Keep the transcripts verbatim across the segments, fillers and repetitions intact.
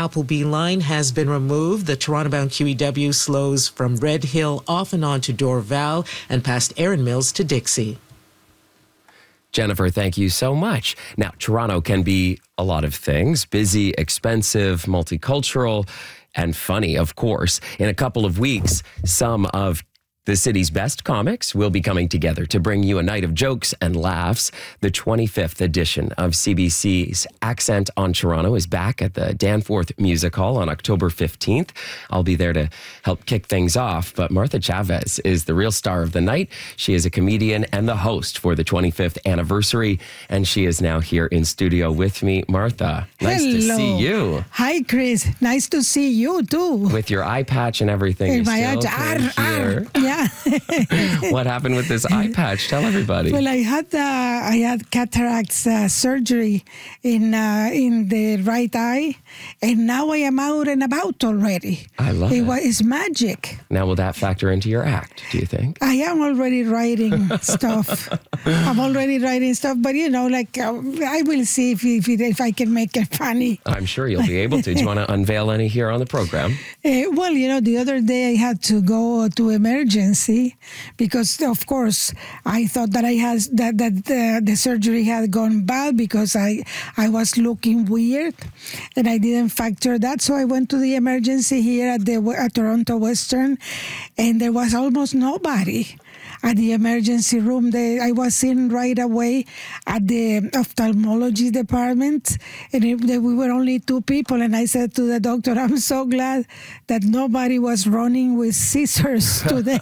Appleby line has been removed. The Toronto-bound Q E W slows from Red Hill off and on to Dorval and past Erin Mills to Dixie. Jennifer, thank you so much. Now, Toronto can be a lot of things: busy, expensive, multicultural, and funny, of course. In a couple of weeks, some of the city's best comics will be coming together to bring you a night of jokes and laughs. The twenty-fifth edition of C B C's Accent on Toronto is back at the Danforth Music Hall on October fifteenth. I'll be there to help kick things off, but Martha Chavez is the real star of the night. She is a comedian and the host for the twenty-fifth anniversary, and she is now here in studio with me. Martha, nice Hello. to see you. Hi, Chris. Nice to see you, too. With your eye patch and everything. And my still eye- here. ar- ar- yeah. What happened with this eye patch? Tell everybody. Well, I had uh, I had cataracts uh, surgery in uh, in the right eye, and now I am out and about already. I love it. It was it's magic. Now, will that factor into your act, do you think? I am already writing stuff. I'm already writing stuff, but you know, like uh, I will see if if, it, if I can make it funny. I'm sure you'll be able to. Do you want to unveil any here on the program? Uh, well, you know, the other day I had to go to emergency because, of course, I thought that I had that that uh, the surgery had gone bad because I I was looking weird, and I didn't factor that. So I went to the emergency here at the at Toronto Western, and there was almost nobody at the emergency room. They, I was in right away at the ophthalmology department, and it, they, we were only two people. And I said to the doctor, I'm so glad that nobody was running with scissors today.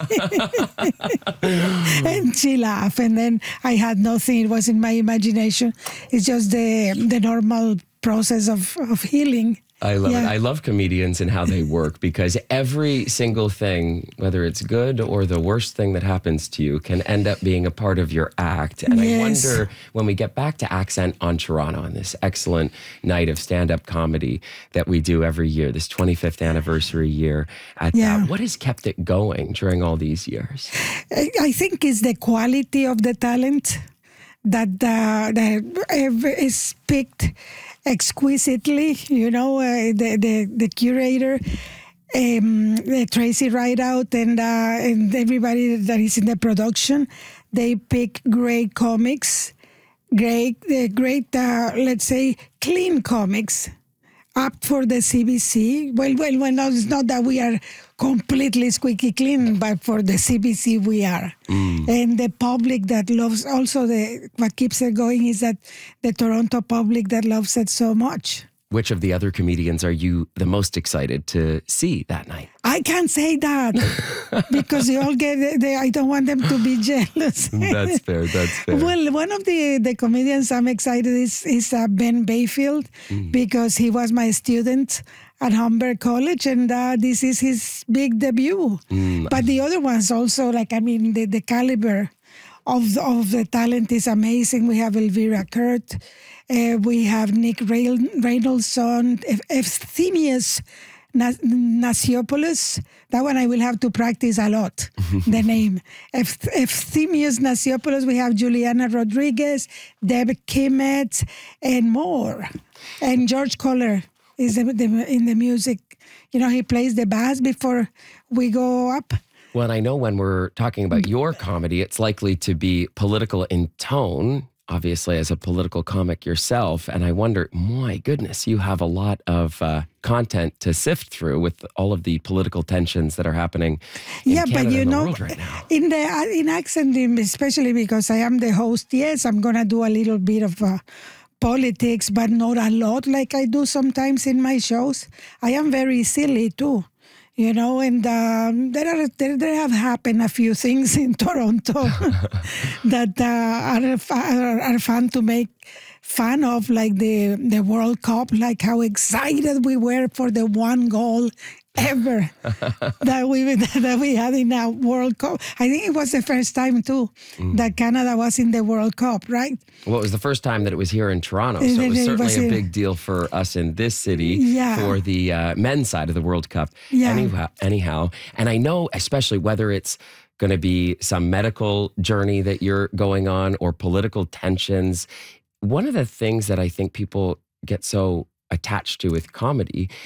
And she laughed. And then I had nothing. It was in my imagination. It's just the the normal process of, of healing. I love Yeah. it. I love comedians and how they work, because every single thing, whether it's good or the worst thing that happens to you, can end up being a part of your act. And Yes. I wonder, when we get back to Accent on Toronto and this excellent night of stand-up comedy that we do every year, this twenty-fifth anniversary year at Yeah. that, what has kept it going during all these years? I I think it's the quality of the talent that uh, that is picked exquisitely. You know, uh, the, the the curator, um, the Tracy Rideout, and uh, and everybody that is in the production, they pick great comics, great uh, great uh, let's say clean comics, up for the C B C. Well, well, well, no, it's not that we are completely squeaky clean, but for the C B C we are. Mm. And the public that loves, also the what keeps it going is that the Toronto public that loves it so much. Which of the other comedians are you the most excited to see that night? I can't say that because they all get. They, I don't want them to be jealous. That's fair. That's fair. Well, one of the, the comedians I'm excited is is uh, Ben Bayfield, mm. because he was my student at Humber College, and uh, this is his big debut. Mm. But the other ones also, like I mean, the, the caliber of the, of the talent is amazing. We have Elvira Kurt, uh, we have Nick Reynoldson, Euphemius Nasiopoulos. That one I will have to practice a lot, the name. Euphemius Nasiopoulos. We have Juliana Rodriguez, Deb Kimmett, and more. And George Kohler is the, the, in the music. You know, he plays the bass before we go up. Well, and I know when we're talking about your comedy, it's likely to be political in tone, obviously, as a political comic yourself. And I wonder, my goodness, you have a lot of uh, content to sift through with all of the political tensions that are happening in yeah, Canada but you and the know, world right now. In the in Accent, especially because I am the host, yes, I'm going to do a little bit of uh, politics, but not a lot like I do sometimes in my shows. I am very silly, too. You know, and um, there are there, there have happened a few things in Toronto that uh, are, are are fun to make fun of, like the the World Cup, like how excited we were for the one goal ever that we that we had in a World Cup. I think it was the first time too mm. that Canada was in the World Cup, right? Well, it was the first time that it was here in Toronto, so it was certainly was a big deal for us in this city yeah. for the uh, men's side of the World Cup. Yeah. Anyhow, anyhow, and I know, especially whether it's going to be some medical journey that you're going on or political tensions, one of the things that I think people get so attached to with comedy